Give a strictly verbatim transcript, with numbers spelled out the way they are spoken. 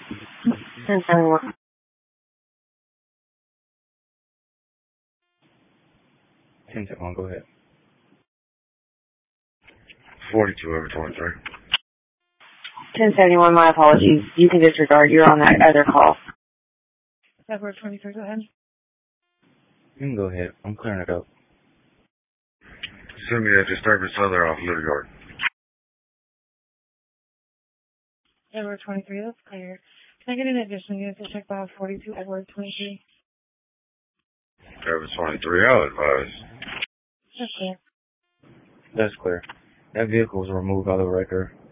ten seventy-one. ten seventy-one, go ahead. forty-two over twenty-three. ten seventy-one, my apologies. You can disregard. You're on that other call. Edward twenty-three, go ahead. You can go ahead. I'm clearing it up. Send me a disturbance other off Little Yard. Edward twenty-three, that's clear. Can I get an additional unit to check by forty-two, Edward twenty-three? Edward twenty-three, I'll advise. That's clear. That's clear. That vehicle was removed by the record.